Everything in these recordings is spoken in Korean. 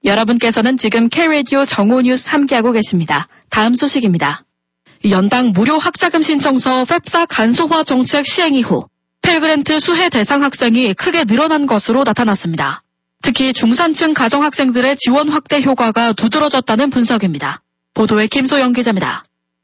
여러분께서는 지금 K-라디오 정오뉴스 함께하고 계십니다. 다음 소식입니다. 연방 무료 학자금 신청서 펩사 간소화 정책 시행 이후 펠그랜트 수혜 대상 학생이 크게 늘어난 것으로 나타났습니다. 특히 중산층 가정학생들의 지원 확대 효과가 두드러졌다는 분석입니다. 보도에 김소영 기자입니다.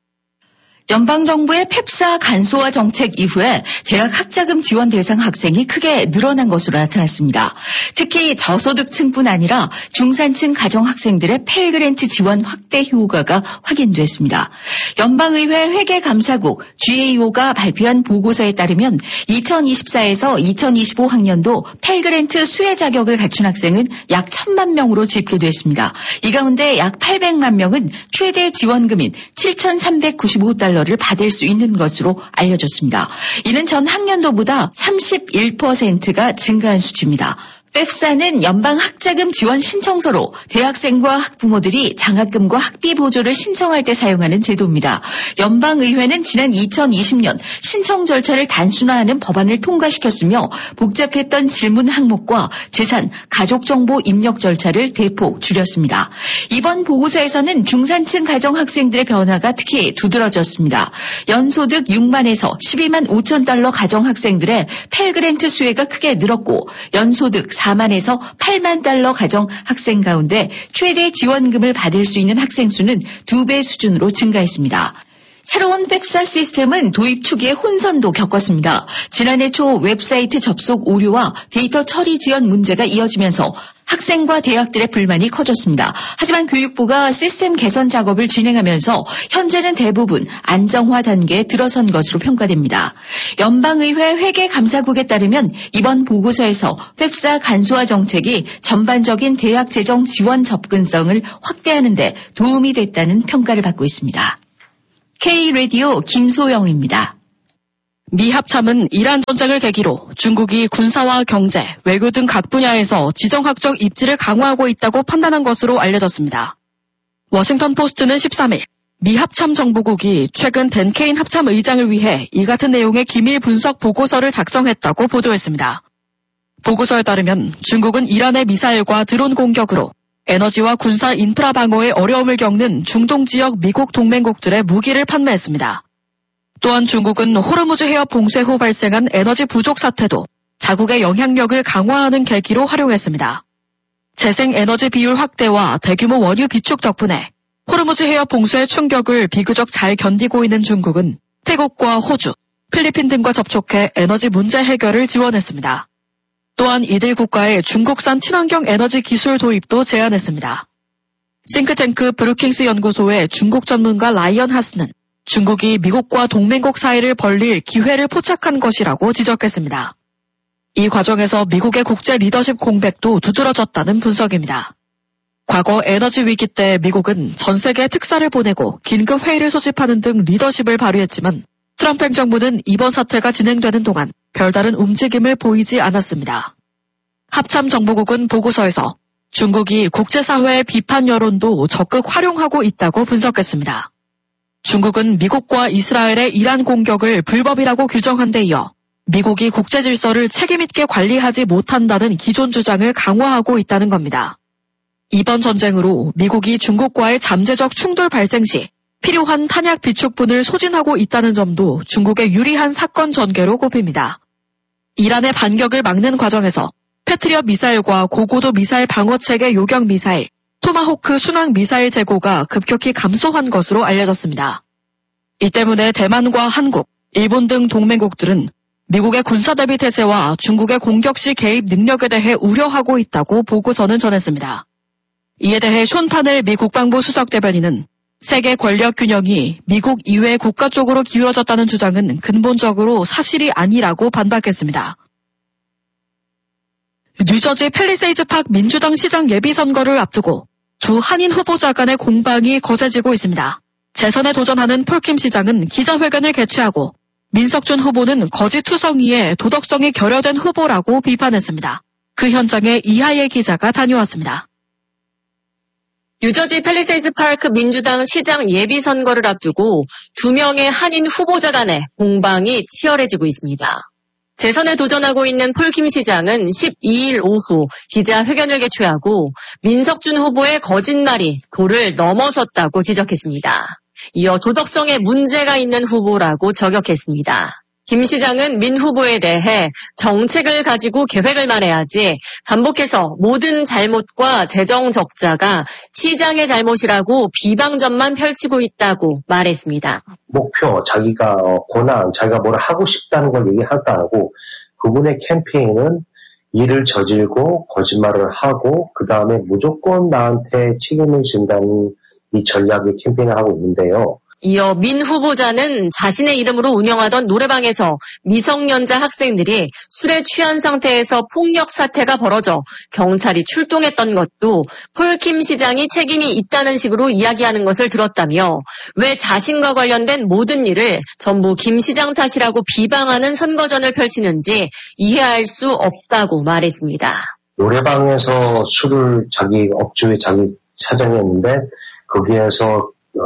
연방정부의 펩사 간소화 정책 이후에 대학 학자금 지원 대상 학생이 크게 늘어난 것으로 나타났습니다. 특히 저소득층뿐 아니라 중산층 가정학생들의 펠그랜트 지원 확대 효과가 확인됐습니다. 연방의회 회계감사국 GAO가 발표한 보고서에 따르면 2024에서 2025 학년도 펠그랜트 수혜 자격을 갖춘 학생은 약 1,000만 명으로 집계됐습니다. 이 가운데 약 800만 명은 최대 지원금인 7,395달러를 받을 수 있는 것으로 알려졌습니다. 이는 전 학년도보다 31%가 증가한 수치입니다. 펩사는 연방 학자금 지원 신청서로 대학생과 학부모들이 장학금과 학비 보조를 신청할 때 사용하는 제도입니다. 연방의회는 지난 2020년 신청 절차를 단순화하는 법안을 통과시켰으며 복잡했던 질문 항목과 재산, 가족정보 입력 절차를 대폭 줄였습니다. 이번 보고서에서는 중산층 가정학생들의 변화가 특히 두드러졌습니다. 연소득 6만에서 12만 5천 달러 가정학생들의 펠그랜트 수혜가 크게 늘었고 연소득 4만에서 8만 달러 가정 학생 가운데 최대 지원금을 받을 수 있는 학생 수는 2배 수준으로 증가했습니다. 새로운 펩사 시스템은 도입 초기에 혼선도 겪었습니다. 지난해 초 웹사이트 접속 오류와 데이터 처리 지연 문제가 이어지면서 학생과 대학들의 불만이 커졌습니다. 하지만 교육부가 시스템 개선 작업을 진행하면서 현재는 대부분 안정화 단계에 들어선 것으로 평가됩니다. 연방의회 회계감사국에 따르면 이번 보고서에서 펩사 간소화 정책이 전반적인 대학 재정 지원 접근성을 확대하는 데 도움이 됐다는 평가를 받고 있습니다. K-라디오 김소영입니다. 미 합참은 이란 전쟁을 계기로 중국이 군사와 경제, 외교 등 각 분야에서 지정학적 입지를 강화하고 있다고 판단한 것으로 알려졌습니다. 워싱턴 포스트는 13일 미 합참 정보국이 최근 댄 케인 합참 의장을 위해 이 같은 내용의 기밀 분석 보고서를 작성했다고 보도했습니다. 보고서에 따르면 중국은 이란의 미사일과 드론 공격으로 에너지와 군사 인프라 방어에 어려움을 겪는 중동 지역 미국 동맹국들의 무기를 판매했습니다. 또한 중국은 호르무즈 해협 봉쇄 후 발생한 에너지 부족 사태도 자국의 영향력을 강화하는 계기로 활용했습니다. 재생에너지 비율 확대와 대규모 원유 비축 덕분에 호르무즈 해협 봉쇄의 충격을 비교적 잘 견디고 있는 중국은 태국과 호주, 필리핀 등과 접촉해 에너지 문제 해결을 지원했습니다. 또한 이들 국가의 중국산 친환경 에너지 기술 도입도 제안했습니다. 싱크탱크 브루킹스 연구소의 중국 전문가 라이언 하스는 중국이 미국과 동맹국 사이를 벌릴 기회를 포착한 것이라고 지적했습니다. 이 과정에서 미국의 국제 리더십 공백도 두드러졌다는 분석입니다. 과거 에너지 위기 때 미국은 전 세계에 특사를 보내고 긴급 회의를 소집하는 등 리더십을 발휘했지만 트럼프 행정부는 이번 사태가 진행되는 동안 별다른 움직임을 보이지 않았습니다. 합참 정보국은 보고서에서 중국이 국제사회의 비판 여론도 적극 활용하고 있다고 분석했습니다. 중국은 미국과 이스라엘의 이란 공격을 불법이라고 규정한 데 이어 미국이 국제 질서를 책임있게 관리하지 못한다는 기존 주장을 강화하고 있다는 겁니다. 이번 전쟁으로 미국이 중국과의 잠재적 충돌 발생 시 필요한 탄약 비축분을 소진하고 있다는 점도 중국에 유리한 사건 전개로 꼽힙니다. 이란의 반격을 막는 과정에서 패트리엇 미사일과 고고도 미사일 방어체계 요격 미사일, 토마호크 순항 미사일 재고가 급격히 감소한 것으로 알려졌습니다. 이 때문에 대만과 한국, 일본 등 동맹국들은 미국의 군사 대비 태세와 중국의 공격 시 개입 능력에 대해 우려하고 있다고 보고서는 전했습니다. 이에 대해 숀 파넬 미 국방부 수석 대변인은 세계 권력 균형이 미국 이외의 국가 쪽으로 기울어졌다는 주장은 근본적으로 사실이 아니라고 반박했습니다. 뉴저지 팰리세이즈 파크 민주당 시장 예비선거를 앞두고 두 한인 후보자 간의 공방이 거세지고 있습니다. 재선에 도전하는 폴킴 시장은 기자회견을 개최하고 민석준 후보는 거짓투성이에 도덕성이 결여된 후보라고 비판했습니다. 그 현장에 이하예 기자가 다녀왔습니다. 뉴저지 팰리세이즈 파크 민주당 시장 예비선거를 앞두고 두 명의 한인 후보자 간의 공방이 치열해지고 있습니다. 재선에 도전하고 있는 폴킴 시장은 12일 오후 기자회견을 개최하고 민석준 후보의 거짓말이 도를 넘어섰다고 지적했습니다. 이어 도덕성에 문제가 있는 후보라고 저격했습니다. 김 시장은 민 후보에 대해 정책을 가지고 계획을 말해야지 반복해서 모든 잘못과 재정 적자가 시장의 잘못이라고 비방전만 펼치고 있다고 말했습니다. 목표, 자기가 고난, 자기가 뭘 하고 싶다는 걸 얘기하도 안 하고 그분의 캠페인은 일을 저질고 거짓말을 하고 그 다음에 무조건 나한테 책임을 진다는 이 전략의 캠페인을 하고 있는데요. 이어 민 후보자는 자신의 이름으로 운영하던 노래방에서 미성년자 학생들이 술에 취한 상태에서 폭력 사태가 벌어져 경찰이 출동했던 것도 폴킴 시장이 책임이 있다는 식으로 이야기하는 것을 들었다며 왜 자신과 관련된 모든 일을 전부 김 시장 탓이라고 비방하는 선거전을 펼치는지 이해할 수 없다고 말했습니다. 노래방에서 술을 자기 업주의 자기 사장이었는데 거기에서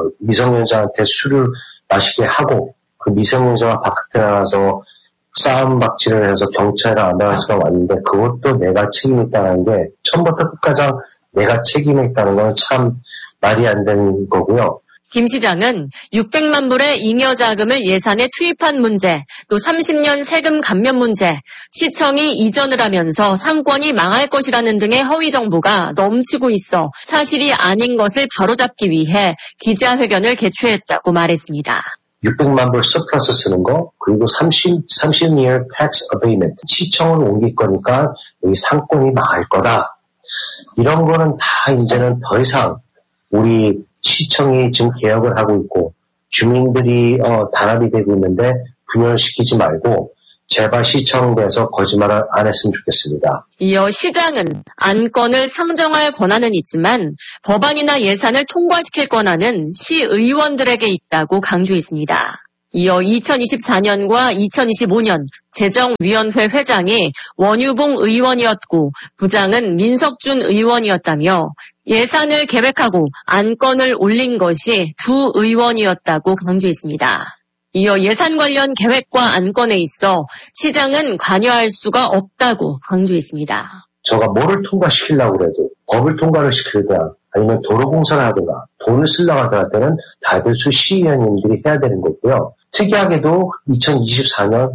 미성년자한테 술을 마시게 하고 그 미성년자가 바깥에 나가서 싸움 박치를 해서 경찰에 암bulance가 왔는데 그것도 내가 책임이 있다는 게 처음부터 끝까지 내가 책임이 있다는 건 참 말이 안 되는 거고요. 김 시장은 600만 불의 잉여 자금을 예산에 투입한 문제, 또 30년 세금 감면 문제, 시청이 이전을 하면서 상권이 망할 것이라는 등의 허위 정보가 넘치고 있어 사실이 아닌 것을 바로잡기 위해 기자회견을 개최했다고 말했습니다. 600만 불 서플러스 쓰는 거, 그리고 30year tax abatement, 시청을 옮길 거니까 여기 상권이 망할 거다. 이런 거는 다 이제는 더 이상 우리 시청이 지금 개혁을 하고 있고 주민들이 단합이 되고 있는데 분열시키지 말고 제발 시청에서 거짓말을 안 했으면 좋겠습니다. 이어 시장은 안건을 상정할 권한은 있지만 법안이나 예산을 통과시킬 권한은 시의원들에게 있다고 강조했습니다. 이어 2024년과 2025년 재정위원회 회장이 원유봉 의원이었고 부장은 민석준 의원이었다며 예산을 계획하고 안건을 올린 것이 두 의원이었다고 강조했습니다. 이어 예산 관련 계획과 안건에 있어 시장은 관여할 수가 없다고 강조했습니다. 저가 뭐를 통과시키려고 그래도 법을 통과를 시키든 아니면 도로공사를 하든가 돈을 쓰려고 하더라 때는 다들수 시의원님들이 해야 되는 거고요. 특이하게도 2024년,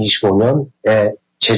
2025년에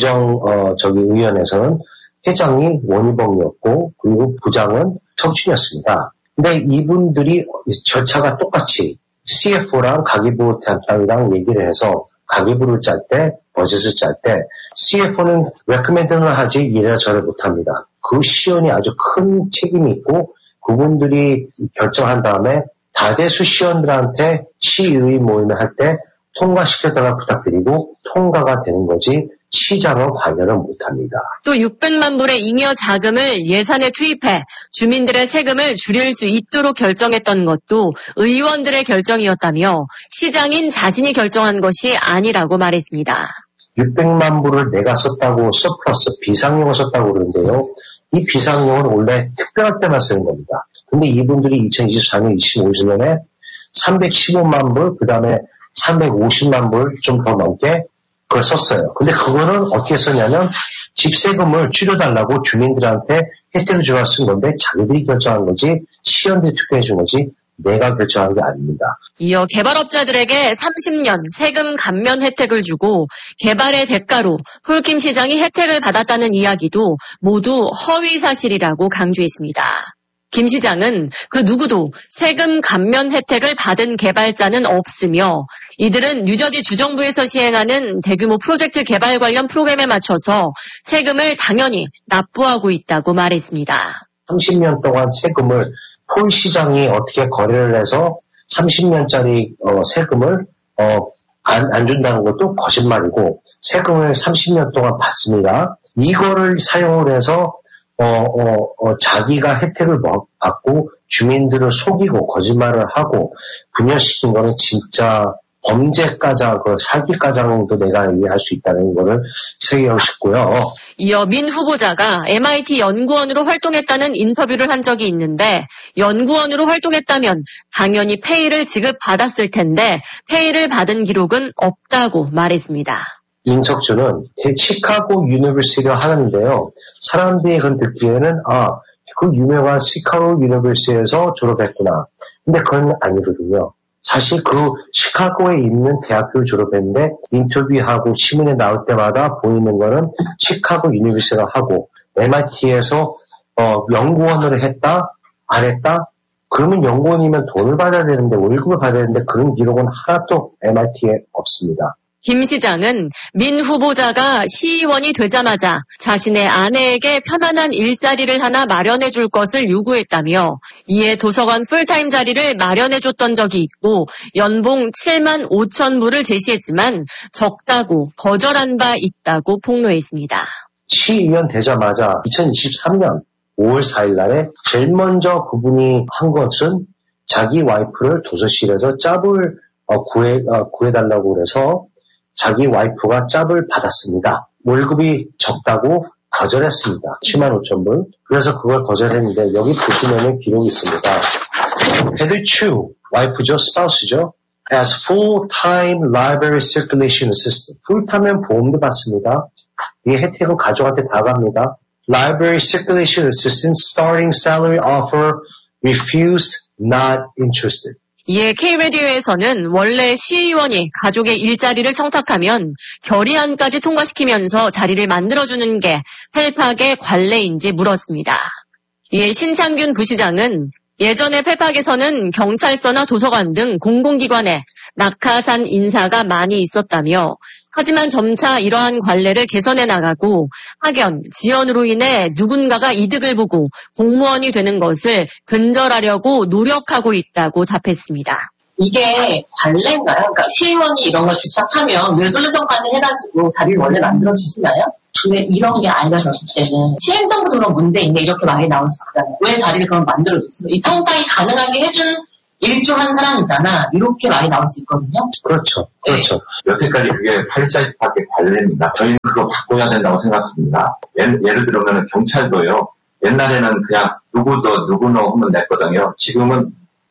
의원에서는 회장이 원희봉이었고 그리고 부장은 청춘이었습니다. 근데 이분들이 절차가 똑같이 CFO랑 가계부 담당이랑 얘기를 해서 가계부를 짤 때, 버젯을 짤 때 CFO는 레코멘드는 하지 이래라 저래 못합니다. 그 시의원이 아주 큰 책임이 있고 그분들이 결정한 다음에 다대수 시의원들한테 시의 모임을 할 때 통과시켜달라 부탁드리고 통과가 되는 거지 시장은 관여를 못합니다. 또 600만 불의 잉여 자금을 예산에 투입해 주민들의 세금을 줄일 수 있도록 결정했던 것도 의원들의 결정이었다며 시장인 자신이 결정한 것이 아니라고 말했습니다. 600만 불을 내가 썼다고 서플러스 비상용을 썼다고 그러는데요. 이 비상용은 원래 특별할 때만 쓰는 겁니다. 근데 이분들이 2024년, 25년에 315만 불, 그 다음에 350만 불 좀 더 넘게 그걸 썼어요. 근데 그거는 어떻게 썼냐면 집세금을 줄여달라고 주민들한테 혜택을 주려 쓴 건데 자기들이 결정한 거지 시의원들이 투표해 준 거지 내가 결정한 게 아닙니다. 이어 개발업자들에게 30년 세금 감면 혜택을 주고 개발의 대가로 폴킴 시장이 혜택을 받았다는 이야기도 모두 허위 사실이라고 강조했습니다. 김 시장은 그 누구도 세금 감면 혜택을 받은 개발자는 없으며 이들은 뉴저지 주정부에서 시행하는 대규모 프로젝트 개발 관련 프로그램에 맞춰서 세금을 당연히 납부하고 있다고 말했습니다. 30년 동안 세금을 폴 시장이 어떻게 거래를 해서 30년짜리 세금을 안 준다는 것도 거짓말이고 세금을 30년 동안 받습니다. 이거를 사용을 해서 자기가 혜택을 받고 주민들을 속이고 거짓말을 하고 분열시킨 거는 진짜 범죄가장, 사기가장도 내가 이해할 수 있다는 거를 새기고 싶고요. 이어 민 후보자가 MIT 연구원으로 활동했다는 인터뷰를 한 적이 있는데 연구원으로 활동했다면 당연히 페이를 지급받았을 텐데 페이를 받은 기록은 없다고 말했습니다. 인석준은 시카고 유니버시티를 하는데요. 사람들이 그건 듣기에는 그 유명한 시카고 유니버시티에서 졸업했구나. 근데 그건 아니거든요. 사실 그 시카고에 있는 대학교를 졸업했는데 인터뷰하고 신문에 나올 때마다 보이는 거는 시카고 유니버시티를 하고 MIT에서 연구원을 했다? 안 했다? 그러면 연구원이면 돈을 받아야 되는데 월급을 받아야 되는데 그런 기록은 하나도 MIT에 없습니다. 김 시장은 민 후보자가 시의원이 되자마자 자신의 아내에게 편안한 일자리를 하나 마련해 줄 것을 요구했다며 이에 도서관 풀타임 자리를 마련해 줬던 적이 있고 연봉 7만 5천 불을 제시했지만 적다고 거절한 바 있다고 폭로했습니다. 시의원 되자마자 2023년 5월 4일 날에 제일 먼저 그분이 한 것은 자기 와이프를 도서실에서 짭을 구해달라고 그래서 자기 와이프가 짭을 받았습니다. 월급이 적다고 거절했습니다. 7만 5천 불. 그래서 그걸 거절했는데 여기 보시면은 기록이 있습니다. 헤드 추, 와이프죠, 스파우스죠. As full-time library circulation assistant. 풀타임은 보험도 받습니다. 이 혜택은 가족한테 다 갑니다. Library circulation assistant starting salary offer refused, not interested. 이에 K-라디오에서는 원래 시의원이 가족의 일자리를 청탁하면 결의안까지 통과시키면서 자리를 만들어주는 게 펠팍의 관례인지 물었습니다. 이에 신창균 부시장은 예전에 펠팍에서는 경찰서나 도서관 등 공공기관에 낙하산 인사가 많이 있었다며 하지만 점차 이러한 관례를 개선해 나가고 학연, 지연으로 인해 누군가가 이득을 보고 공무원이 되는 것을 근절하려고 노력하고 있다고 답했습니다. 이게 관례인가요? 그러니까 시의원이 이런 걸 부탁하면 레졸루션까지 해가지고 자리를 원래 만들어주시나요? 왜 이런 게 알려졌을 때는 시행정부도 그런 문제인데 이렇게 말이 나올 수 있잖아요. 왜 자리를 그럼 만들어주세요? 이 평가이 가능하게 해준 일조한 사람이잖아. 이렇게 말이 나올 수 있거든요. 그렇죠. 그렇죠. 여태까지 그게 8자입학의 관례입니다. 저희는 그거 바꿔야 된다고 생각합니다. 예를 들면 경찰도요. 옛날에는 그냥 누구노 하면 냈거든요. 지금은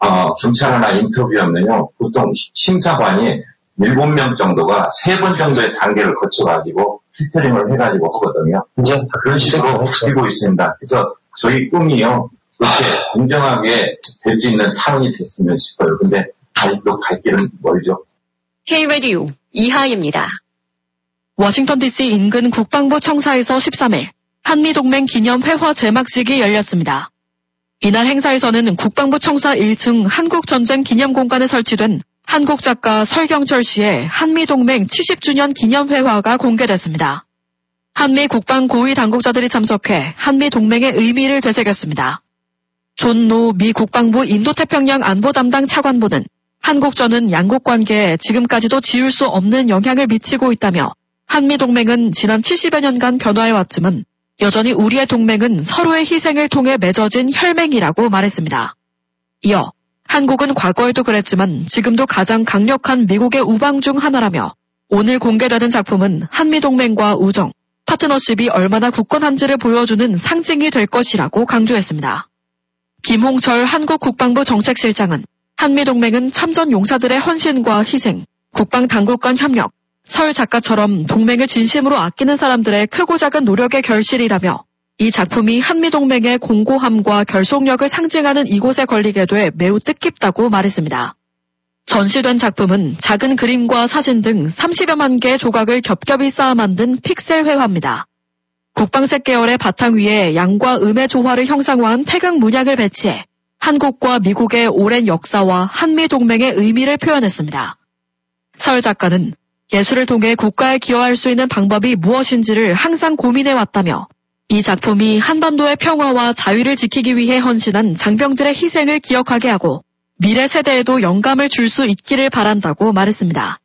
경찰 하나 인터뷰하면요. 보통 심사관이 7명 정도가 3번 정도의 단계를 거쳐가지고 필터링을 해가지고 하거든요. 이제 그런 식으로 바뀌고 있습니다. 그래서 저희 꿈이요. 그렇게 공정하게 될 수 있는 타운이 됐으면 싶어요. 근데 아직도 갈 길은 멀죠. K-라디오 이하입니다. 워싱턴 DC 인근 국방부 청사에서 13일 한미동맹 기념회화 제막식이 열렸습니다. 이날 행사에서는 국방부 청사 1층 한국전쟁 기념공간에 설치된 한국 작가 설경철 씨의 한미동맹 70주년 기념회화가 공개됐습니다. 한미 국방 고위 당국자들이 참석해 한미동맹의 의미를 되새겼습니다. 존 노 미 국방부 인도태평양 안보 담당 차관보는 한국전은 양국 관계에 지금까지도 지울 수 없는 영향을 미치고 있다며 한미동맹은 지난 70여 년간 변화해왔지만 여전히 우리의 동맹은 서로의 희생을 통해 맺어진 혈맹이라고 말했습니다. 이어 한국은 과거에도 그랬지만 지금도 가장 강력한 미국의 우방 중 하나라며 오늘 공개되는 작품은 한미동맹과 우정, 파트너십이 얼마나 굳건한지를 보여주는 상징이 될 것이라고 강조했습니다. 김홍철 한국국방부 정책실장은 한미동맹은 참전 용사들의 헌신과 희생, 국방당국 간 협력, 설 작가처럼 동맹을 진심으로 아끼는 사람들의 크고 작은 노력의 결실이라며 이 작품이 한미동맹의 공고함과 결속력을 상징하는 이곳에 걸리게 돼 매우 뜻깊다고 말했습니다. 전시된 작품은 작은 그림과 사진 등 30여만 개의 조각을 겹겹이 쌓아 만든 픽셀 회화입니다. 국방색 계열의 바탕 위에 양과 음의 조화를 형상화한 태극 문양을 배치해 한국과 미국의 오랜 역사와 한미동맹의 의미를 표현했습니다. 설 작가는 예술을 통해 국가에 기여할 수 있는 방법이 무엇인지를 항상 고민해왔다며 이 작품이 한반도의 평화와 자유를 지키기 위해 헌신한 장병들의 희생을 기억하게 하고 미래 세대에도 영감을 줄 수 있기를 바란다고 말했습니다.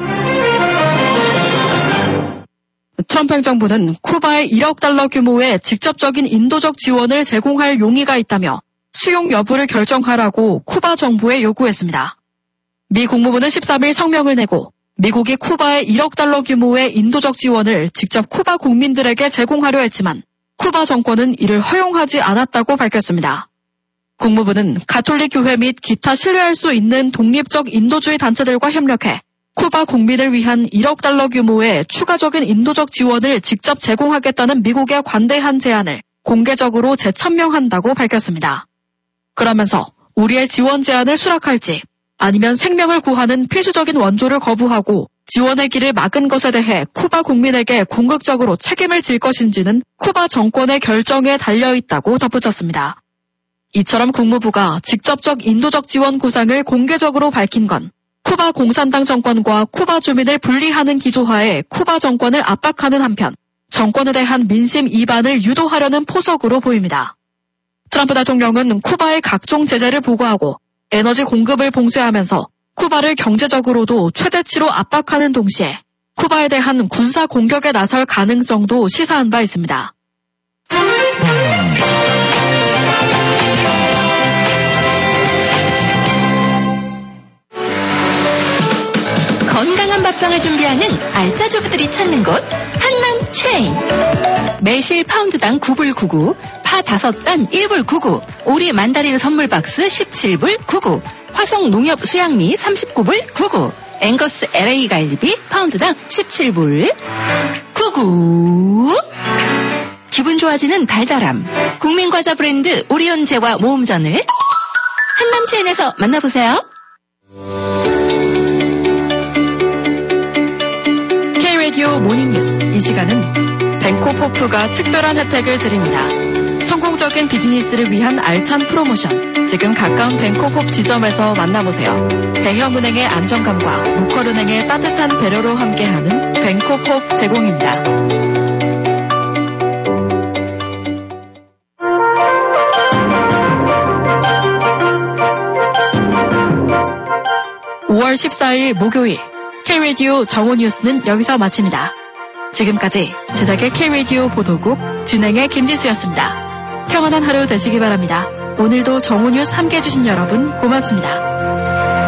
트럼프 행정부는 쿠바에 1억 달러 규모의 직접적인 인도적 지원을 제공할 용의가 있다며 수용 여부를 결정하라고 쿠바 정부에 요구했습니다. 미 국무부는 13일 성명을 내고 미국이 쿠바에 1억 달러 규모의 인도적 지원을 직접 쿠바 국민들에게 제공하려 했지만 쿠바 정권은 이를 허용하지 않았다고 밝혔습니다. 국무부는 가톨릭 교회 및 기타 신뢰할 수 있는 독립적 인도주의 단체들과 협력해 쿠바 국민을 위한 1억 달러 규모의 추가적인 인도적 지원을 직접 제공하겠다는 미국의 관대한 제안을 공개적으로 재천명한다고 밝혔습니다. 그러면서 우리의 지원 제안을 수락할지 아니면 생명을 구하는 필수적인 원조를 거부하고 지원의 길을 막은 것에 대해 쿠바 국민에게 궁극적으로 책임을 질 것인지는 쿠바 정권의 결정에 달려있다고 덧붙였습니다. 이처럼 국무부가 직접적 인도적 지원 구상을 공개적으로 밝힌 건 쿠바 공산당 정권과 쿠바 주민을 분리하는 기조하에 쿠바 정권을 압박하는 한편 정권에 대한 민심 이반을 유도하려는 포석으로 보입니다. 트럼프 대통령은 쿠바의 각종 제재를 보고하고 에너지 공급을 봉쇄하면서 쿠바를 경제적으로도 최대치로 압박하는 동시에 쿠바에 대한 군사 공격에 나설 가능성도 시사한 바 있습니다. 건강한 밥상을 준비하는 알짜주부들이 찾는 곳 한남 체인. 매실 파운드당 9불 99, 파 5단 1불 99, 오리 만다린 선물 박스 17불 99, 화성 농협 수양미 39불 99, 앵거스 LA 갈비 파운드당 17불 99. 기분 좋아지는 달달함. 국민과자 브랜드 오리온제와 모음전을 한남 체인에서 만나보세요. K-라디오 모닝뉴스. 이 시간은 벤코포프가 특별한 혜택을 드립니다. 성공적인 비즈니스를 위한 알찬 프로모션. 지금 가까운 벤코포프 지점에서 만나보세요. 대형은행의 안정감과 로컬은행의 따뜻한 배려로 함께하는 벤코포프 제공입니다. (5월 14일) 목요일 K-라디오 정오뉴스는 여기서 마칩니다. 지금까지 제작의 K-라디오 보도국 진행의 김지수였습니다. 평안한 하루 되시기 바랍니다. 오늘도 정오뉴스 함께해 주신 여러분 고맙습니다.